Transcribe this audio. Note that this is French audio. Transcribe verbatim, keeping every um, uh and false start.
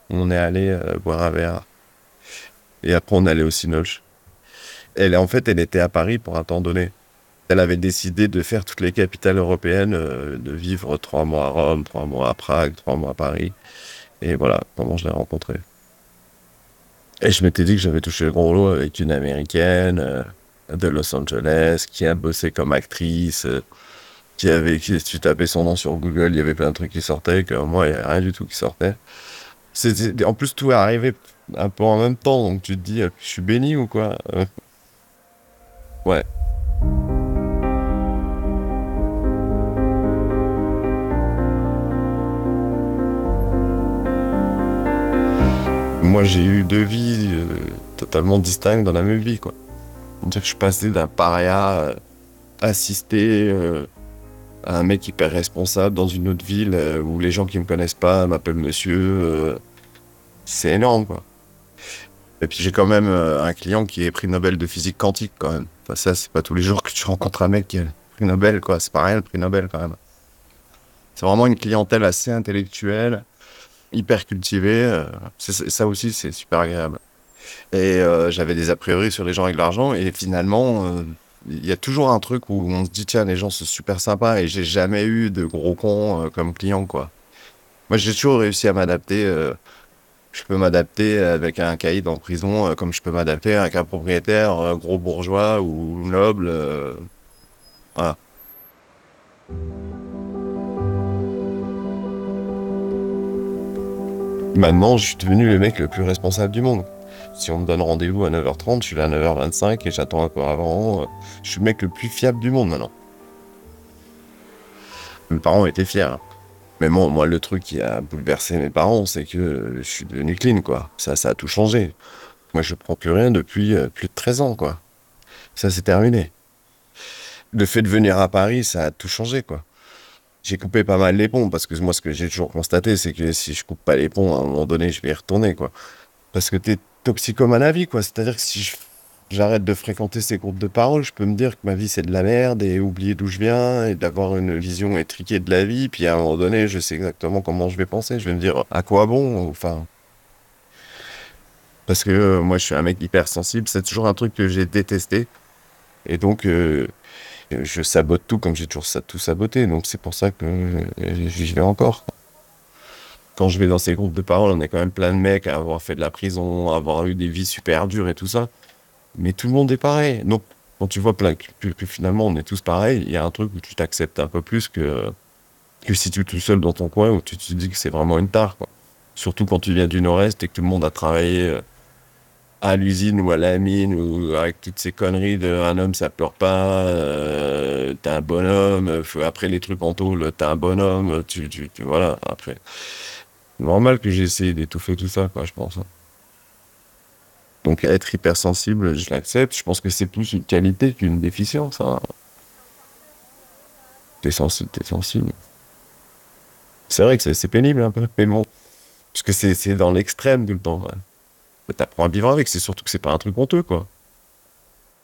On est allé euh, boire un verre. Et après, on est allé au Cinoche. Elle, en fait, elle était à Paris pour un temps donné. Elle avait décidé de faire toutes les capitales européennes, euh, de vivre trois mois à Rome, trois mois à Prague, trois mois à Paris. Et voilà comment je l'ai rencontrée. Et je m'étais dit que j'avais touché le gros lot avec une américaine euh, de Los Angeles qui a bossé comme actrice, euh, qui avait, qui, si tu tapais son nom sur Google, il y avait plein de trucs qui sortaient, que moi, il n'y avait rien du tout qui sortait. C'était, en plus, tout est arrivé un peu en même temps, donc tu te dis, euh, je suis béni ou quoi? Euh, Ouais. Moi, j'ai eu deux vies euh, totalement distinctes dans la même vie, quoi. C'est-à-dire que je suis passé d'un paria euh, assisté euh, à un mec hyper responsable dans une autre ville euh, où les gens qui me connaissent pas m'appellent monsieur. euh, c'est énorme, quoi. Et puis j'ai quand même euh, un client qui est prix Nobel de physique quantique, quand même. Enfin, ça, c'est pas tous les jours que tu rencontres un mec qui a le prix Nobel, quoi. C'est pas rien, le prix Nobel, quand même. C'est vraiment une clientèle assez intellectuelle, hyper cultivée. euh, c'est- c'est- ça aussi, c'est super agréable. Et euh, j'avais des a priori sur les gens avec de l'argent. Et finalement, euh, il y a toujours un truc où on se dit, tiens, les gens sont super sympas. Et j'ai jamais eu de gros cons euh, comme client, quoi. Moi, j'ai toujours réussi à m'adapter. euh, je peux m'adapter avec un caïd en prison, euh, comme je peux m'adapter avec un propriétaire euh, gros bourgeois ou noble. euh, voilà. Maintenant, je suis devenu le mec le plus responsable du monde. Si on me donne rendez-vous à neuf heures trente, je suis là à neuf heures vingt-cinq et j'attends un peu avant. euh, Je suis le mec le plus fiable du monde maintenant. Mes parents étaient fiers, hein. Mais bon, moi, le truc qui a bouleversé mes parents, c'est que euh, je suis devenu clean, quoi. Ça, ça a tout changé. Moi, je prends plus rien depuis euh, plus de treize ans, quoi. Ça, c'est terminé. Le fait de venir à Paris, ça a tout changé, quoi. J'ai coupé pas mal les ponts, parce que moi, ce que j'ai toujours constaté, c'est que si je coupe pas les ponts, à un moment donné, je vais y retourner, quoi. Parce que t'es toxicomane à vie, quoi. C'est-à-dire que si je- j'arrête de fréquenter ces groupes de parole, je peux me dire que ma vie, c'est de la merde, et oublier d'où je viens, et d'avoir une vision étriquée de la vie, puis à un moment donné, je sais exactement comment je vais penser. Je vais me dire, à quoi bon? Enfin, parce que euh, moi, je suis un mec hypersensible, c'est toujours un truc que j'ai détesté. Et donc, euh, je sabote tout comme j'ai toujours sa- tout saboté. Donc, c'est pour ça que euh, j'y vais encore. Quand je vais dans ces groupes de parole, on est quand même plein de mecs à avoir fait de la prison, à avoir eu des vies super dures et tout ça. Mais tout le monde est pareil. Donc, quand tu vois plein, que, que finalement on est tous pareils, il y a un truc où tu t'acceptes un peu plus que, que si tu es tout seul dans ton coin où tu te dis que c'est vraiment une tare, quoi. Surtout quand tu viens du Nord-Est et que tout le monde a travaillé euh, à l'usine ou à la mine ou avec toutes ces conneries de un homme ça pleure pas, euh, t'es un bonhomme, euh, faut- après les trucs en tôle, t'es un bonhomme, tu, tu, tu- voilà, après. Normal que j'ai essayé d'étouffer tout ça, quoi, je pense, hein. Donc être hypersensible, je l'accepte. Je pense que c'est plus une qualité qu'une déficience, hein. T'es sensible, t'es sensible. C'est vrai que c'est c'est pénible un peu, mais bon, parce que c'est c'est dans l'extrême tout le temps, ouais. Mais t'apprends à vivre avec, c'est surtout que c'est pas un truc honteux, quoi.